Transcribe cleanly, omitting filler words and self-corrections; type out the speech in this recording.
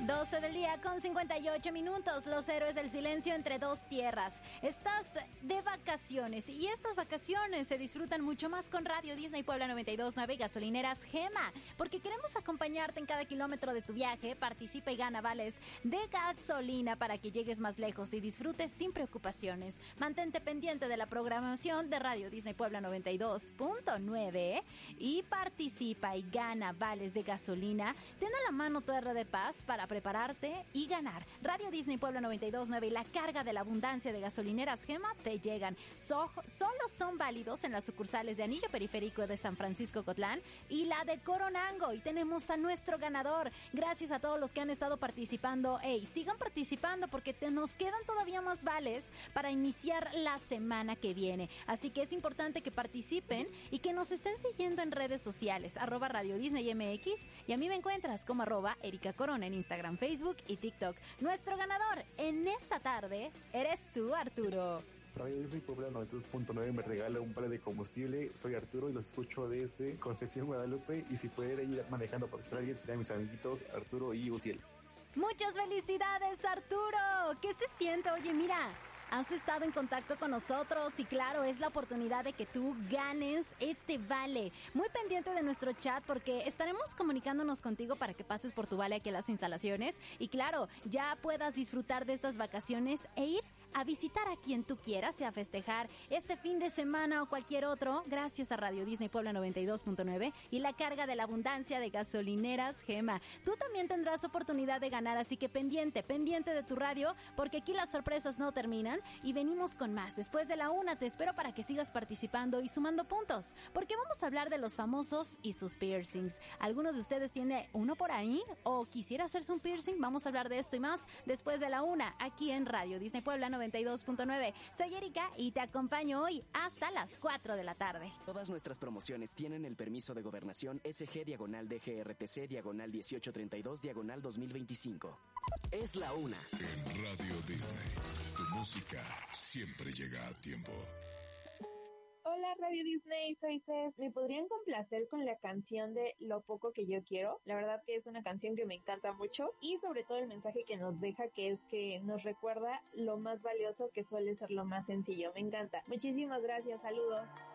12 del día con 58 minutos, los héroes del silencio entre dos tierras. Estás de vacaciones y estas vacaciones se disfrutan mucho más con Radio Disney Puebla 92.9 y Gasolineras Gema, porque queremos acompañarte en cada kilómetro de tu viaje. Participa y gana vales de gasolina para que llegues más lejos y disfrutes sin preocupaciones. Mantente pendiente de la programación de Radio Disney Puebla 92.9 y participa y gana vales de gasolina. Ten a la mano tu R de Paz para prepararte y ganar. Radio Disney Puebla 92.9 y la carga de la abundancia de Gasolineras Gema te llegan. Solo son válidos en las sucursales de Anillo Periférico de San Francisco Cotlán y la de Coronango. Y tenemos a nuestro ganador. Gracias a todos los que han estado participando. Sigan participando porque nos quedan todavía más vales para iniciar la semana que viene. Así que es importante que participen y que nos estén siguiendo en redes sociales. @Radio Disney MX y a mí me encuentras como @Erika Corona en Instagram, Facebook y TikTok. Nuestro ganador en esta tarde eres tú, Arturo. Radio Disney Puebla 92.9 me regala un vale de combustible. Soy Arturo y los escucho desde Concepción, Guadalupe. Y si pudiera ir manejando por Australia, serían mis amiguitos Arturo y Uciel. ¡Muchas felicidades, Arturo! ¿Qué se siente? Oye, mira, has estado en contacto con nosotros y claro, es la oportunidad de que tú ganes este vale. Muy pendiente de nuestro chat porque estaremos comunicándonos contigo para que pases por tu vale aquí en las instalaciones y claro, ya puedas disfrutar de estas vacaciones e ir a visitar a quien tú quieras y a festejar este fin de semana o cualquier otro, gracias a Radio Disney Puebla 92.9 y la carga de la abundancia de Gasolineras Gema. Tú también tendrás oportunidad de ganar, así que pendiente de tu radio, porque aquí las sorpresas no terminan y venimos con más. Después de la 1 te espero para que sigas participando y sumando puntos, porque vamos a hablar de los famosos y sus piercings. ¿Algunos de ustedes tiene uno por ahí o quisiera hacerse un piercing? Vamos a hablar de esto y más después de la 1 aquí en Radio Disney Puebla 92.9. Soy Erika y te acompaño hoy hasta las 4 de la tarde. Todas nuestras promociones tienen el permiso de gobernación SG-DGRTC/1832/2025. Es la 1. En Radio Disney, tu música siempre llega a tiempo. Hola Radio Disney, soy Cef. ¿Me podrían complacer con la canción de Lo Poco Que Yo Quiero? La verdad que es una canción que me encanta mucho y sobre todo el mensaje que nos deja, que es que nos recuerda lo más valioso que suele ser lo más sencillo. Me encanta. Muchísimas gracias, saludos.